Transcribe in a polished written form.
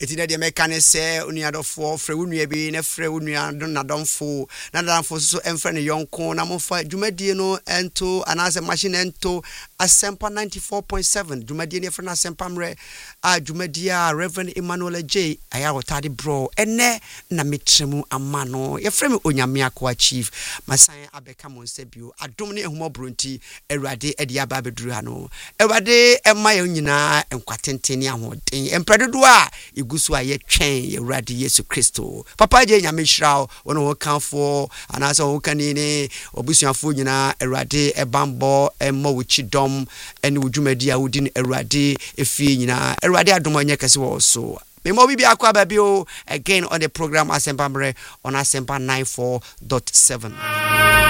Etina de mekane se unuadofo frɛ unua bi na frɛ unua na donfo na danfo so emfrɛ ne yonko na mofa dwumadie no ento anase machine ento Asempa 94.7 dwumadie ne frɛ na Asempa mre a dwumadie a Reverend Emmanuel J aya wotade bro ene na metremu amano ye frɛ me onyame akwa chief masan abeka monsebio adom ne ehumɔ bronti Awurade edi aba beduru ha no Awurade emma ye nyina enkwatenten ahoden empredodo a igusu a ye twɛn ye Awurade Yesu Kristo papa je nyame hirawo wono ho kanfo anasa ho kanini obusuafo nyina Awurade ebambo emma wo chidom ene wudwumadi a wodi ne Awurade efie nyina Awurade adom anya kase wo so me mo bibi akwa babio again on the program Asempa mre on Asempa 94.7